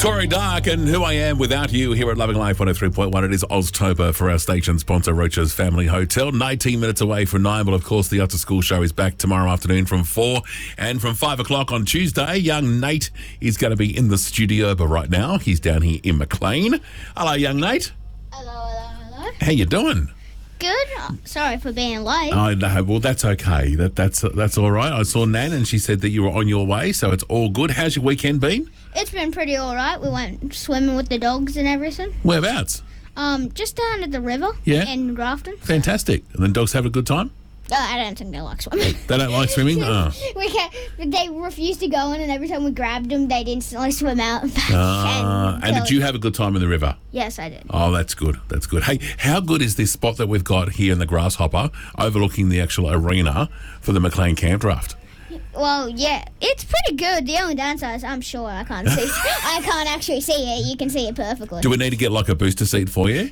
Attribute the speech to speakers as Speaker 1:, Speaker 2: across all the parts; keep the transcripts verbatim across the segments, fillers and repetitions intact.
Speaker 1: Corey Dark and Who I Am Without You here at Loving Life one oh three point one. It is Oztober for our station sponsor, Roach's Family Hotel. nineteen minutes away from nine. Well, of course, the After School Show is back tomorrow afternoon from four. And from five o'clock on Tuesday, young Nate is going to be in the studio. But right now, he's down here in Maclean. Hello, young Nate.
Speaker 2: Hello, hello, hello.
Speaker 1: How you doing?
Speaker 2: Good. Oh, sorry for being late.
Speaker 1: Oh, no, well, that's okay. That That's that's all right. I saw Nan and she said that you were on your way, so it's all good. How's your weekend been?
Speaker 2: It's been pretty all right. We went swimming with the dogs and everything.
Speaker 1: Whereabouts?
Speaker 2: Um, just down at the river
Speaker 1: Yeah.
Speaker 2: in Grafton.
Speaker 1: Fantastic. And then dogs have a good time?
Speaker 2: Oh, I don't think they like swimming.
Speaker 1: They don't like swimming? Oh.
Speaker 2: we can't, they refused to go in, and every time we grabbed them, they'd instantly swim out and back.
Speaker 1: Uh,
Speaker 2: and
Speaker 1: and
Speaker 2: go-
Speaker 1: did you have a good time in the river?
Speaker 2: Yes, I did.
Speaker 1: Oh, that's good. That's good. Hey, how good is this spot that we've got here in the Grasshopper overlooking the actual arena for the Maclean Camp Draft?
Speaker 2: Well, yeah, it's pretty good. The only downside is I'm sure I can't see. I can't actually see it. You can see it perfectly.
Speaker 1: Do we need to get like a booster seat for you?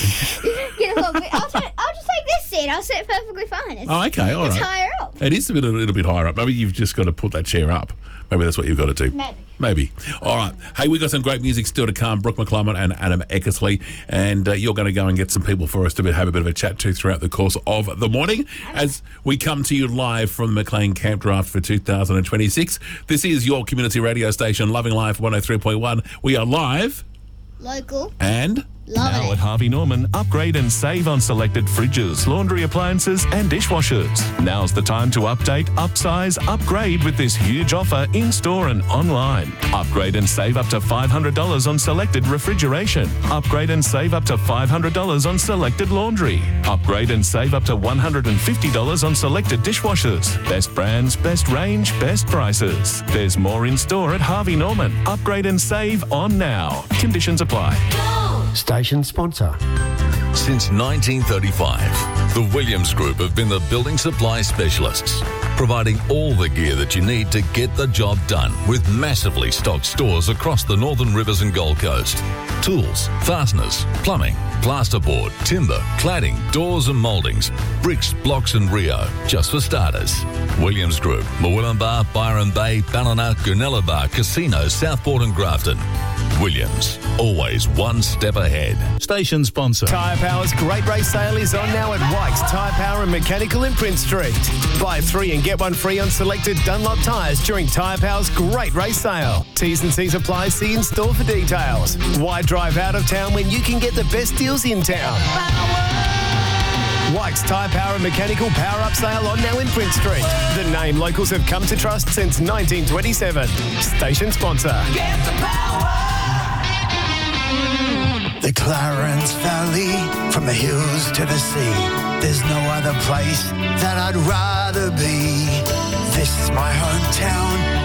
Speaker 2: You know what, I'll, t- I'll just take this seat. I'll sit perfectly fine. It's,
Speaker 1: Oh, okay. All
Speaker 2: it's
Speaker 1: right.
Speaker 2: higher up.
Speaker 1: It is a, bit, a little bit higher up. Maybe you've just got to put that chair up. Maybe that's what you've got to do.
Speaker 2: Maybe.
Speaker 1: Maybe. All right. Hey, we've got some great music still to come. Brooke McClellan and Adam Eckersley. And uh, you're going to go and get some people for us to have a bit of a chat to throughout the course of the morning as we come to you live from the Maclean Camp Draft for two thousand twenty-six. This is your community radio station, Loving Life one oh three point one. We are live
Speaker 2: Local.
Speaker 1: and...
Speaker 2: Love
Speaker 3: Now
Speaker 2: it.
Speaker 3: at Harvey Norman, upgrade and save on selected fridges, laundry appliances and dishwashers. Now's the time to update, upsize, upgrade with this huge offer in-store and online. Upgrade and save up to five hundred dollars on selected refrigeration. Upgrade and save up to five hundred dollars on selected laundry. Upgrade and save up to one hundred fifty dollars on selected dishwashers. Best brands, best range, best prices. There's more in-store at Harvey Norman. Upgrade and save on now. Conditions apply.
Speaker 4: Station sponsor.
Speaker 5: Since nineteen thirty-five, the Williams Group have been the building supply specialists, providing all the gear that you need to get the job done with massively stocked stores across the Northern Rivers and Gold Coast. Tools, fasteners, plumbing, plasterboard, timber, cladding, doors and mouldings, bricks, blocks and Rio, just for starters. Williams Group, Murwillumbah, Byron Bay, Ballina, Goonellabah, Casino, Southport and Grafton. Williams, always one step ahead. Station sponsor.
Speaker 4: Tyre Power's Great Race Sale is on now at White's Tyre Power and Mechanical in Prince Street. Buy three and get one free on selected Dunlop tyres during Tyre Power's Great Race Sale. T's and C's apply. See in store for details. Why drive out of town when you can get the best deals in town? White's Tyre Power and Mechanical Power Up Sale on now in Prince Street. The name locals have come to trust since nineteen twenty-seven. Station sponsor.
Speaker 6: The Clarence Valley, from the hills to the sea. There's no other place that I'd rather be. This is my hometown.